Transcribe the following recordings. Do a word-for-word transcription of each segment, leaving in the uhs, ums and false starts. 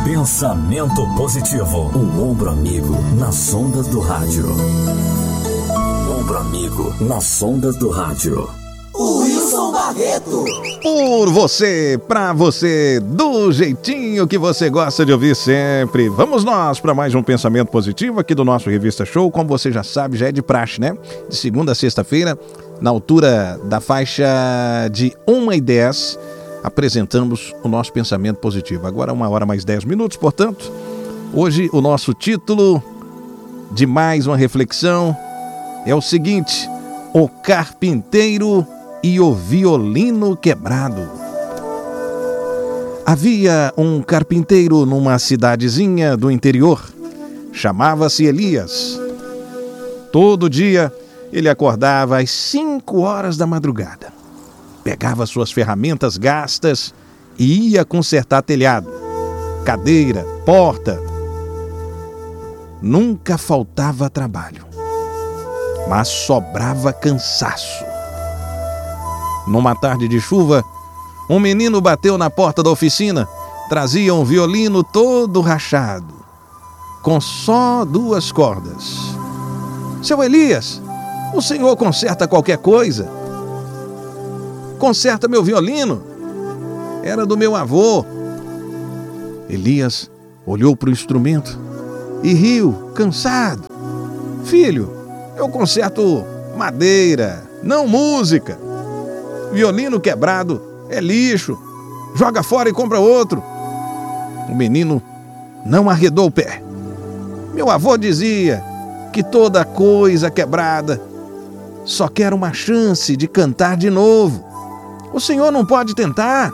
Pensamento positivo, o ombro amigo nas ondas do rádio. Ombro amigo nas ondas do rádio. O Wilson Barreto. Por você, pra você, do jeitinho que você gosta de ouvir sempre. Vamos nós para mais um Pensamento Positivo aqui do nosso Revista Show. Como você já sabe, já é de praxe, né? De segunda a sexta-feira, na altura da faixa de uma e dez, apresentamos o nosso Pensamento Positivo. Agora uma hora mais dez minutos, portanto, hoje o nosso título de mais uma reflexão é o seguinte: o carpinteiro e o violino quebrado. Havia um carpinteiro numa cidadezinha do interior. Chamava-se Elias. Todo dia ele acordava às cinco horas da madrugada. Pegava suas ferramentas gastas e ia consertar telhado, cadeira, porta. Nunca faltava trabalho, mas sobrava cansaço. Numa tarde de chuva, um menino bateu na porta da oficina. Trazia um violino todo rachado, com só duas cordas. Seu Elias, o senhor conserta qualquer coisa? Conserta meu violino. Era do meu avô. Elias olhou para o instrumento e riu, cansado. Filho, eu conserto madeira, não música. Violino quebrado é lixo. Joga fora e compra outro. O menino não arredou o pé. Meu avô dizia que toda coisa quebrada só quer uma chance de cantar de novo. O senhor não pode tentar?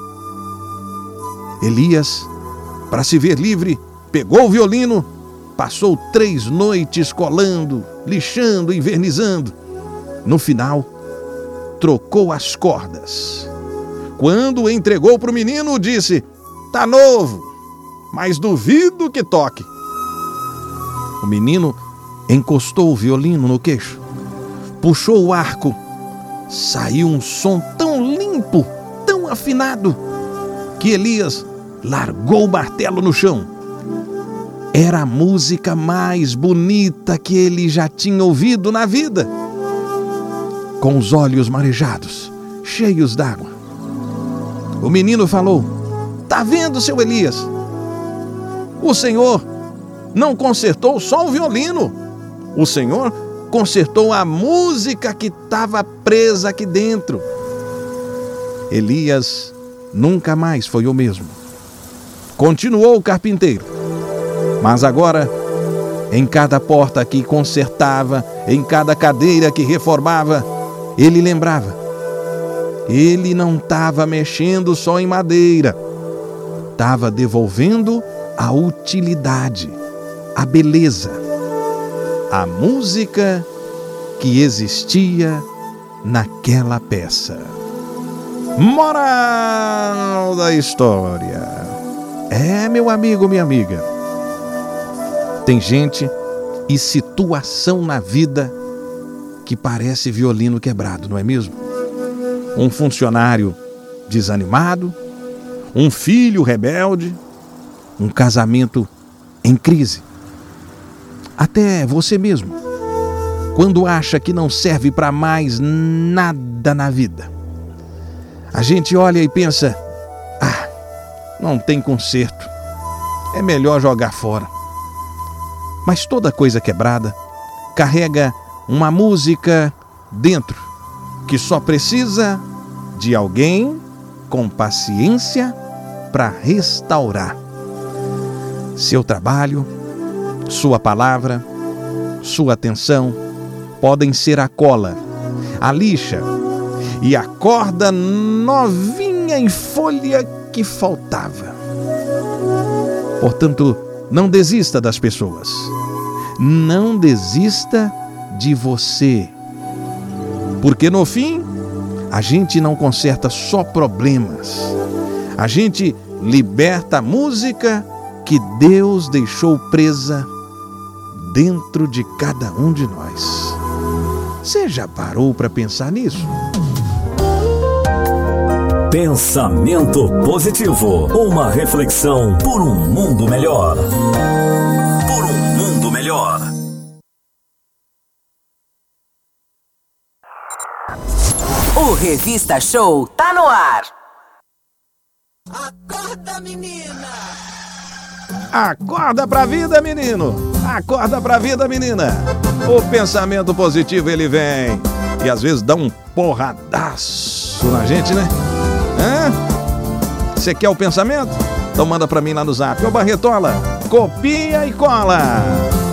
Elias, para se ver livre, pegou o violino, passou três noites colando, lixando, envernizando. No final, trocou as cordas. Quando entregou para o menino, disse: tá novo, mas duvido que toque. O menino encostou o violino no queixo, puxou o arco. Saiu um som tão limpo, tão afinado, que Elias largou o martelo no chão. Era a música mais bonita que ele já tinha ouvido na vida. Com os olhos marejados, cheios d'água, o menino falou: tá vendo, seu Elias? O senhor não consertou só o violino. O senhor consertou a música que estava presa aqui dentro. Elias nunca mais foi o mesmo. Continuou o carpinteiro, mas agora, em cada porta que consertava, em cada cadeira que reformava, ele lembrava: ele não estava mexendo só em madeira, estava devolvendo a utilidade, a beleza, a música que existia naquela peça. Moral da história: é, meu amigo, minha amiga, tem gente e situação na vida que parece violino quebrado, não é mesmo? Um funcionário desanimado, um filho rebelde, um casamento em crise. Até você mesmo, quando acha que não serve para mais nada na vida. A gente olha e pensa: ah, não tem conserto, é melhor jogar fora. Mas toda coisa quebrada carrega uma música dentro que só precisa de alguém com paciência para restaurar. Seu trabalho, sua palavra, sua atenção podem ser a cola, a lixa e a corda novinha em folha que faltava. Portanto, não desista das pessoas. Não desista de você. Porque no fim, a gente não conserta só problemas. A gente liberta a música que Deus deixou presa dentro de cada um de nós. Você já parou para pensar nisso? Pensamento positivo, uma reflexão por um mundo melhor. Por um mundo melhor. O Revista Show tá no ar. Acorda, menina! Acorda pra vida, menino! Acorda pra vida, menina! O pensamento positivo, ele vem e às vezes dá um porradaço na gente, né? Hã? Você quer o pensamento? Então manda pra mim lá no zap. Ô Barretola, copia e cola!